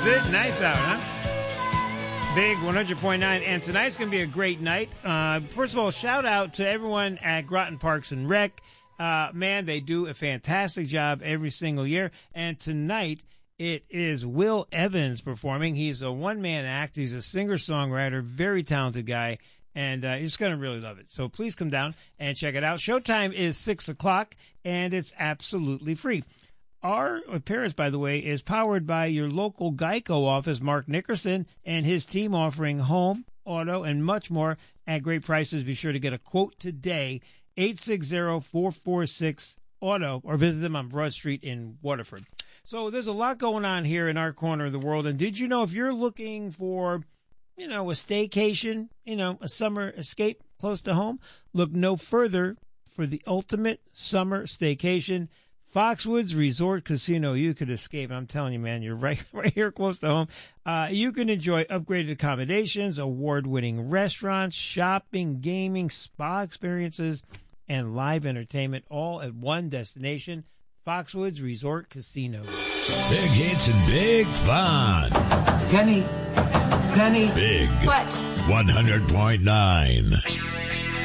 Is it? Nice out, huh? Big 100.9, and tonight's going to be a great night. First of all, shout out to everyone at Groton Parks and Rec. Man, they do a fantastic job every single year. And tonight, it is Will Evans performing. He's a one-man act. He's a singer-songwriter, very talented guy, and you're just going to really love it. So please come down and check it out. Showtime is 6 o'clock, and it's absolutely free. Our appearance, by the way, is powered by your local Geico office, Mark Nickerson, and his team offering home, auto, and much more at great prices. Be sure to get a quote today, 860-446-AUTO, or visit them on Broad Street in Waterford. So there's a lot going on here in our corner of the world. And did you know if you're looking for, a staycation, a summer escape close to home, look no further for the ultimate summer staycation. Foxwoods Resort Casino. You could escape. I'm telling you, man, you're right here close to home. You can enjoy upgraded accommodations, award-winning restaurants, shopping, gaming, spa experiences, and live entertainment, all at one destination, Foxwoods Resort Casino. Big hits and big fun. Penny. Big. What? 100.9.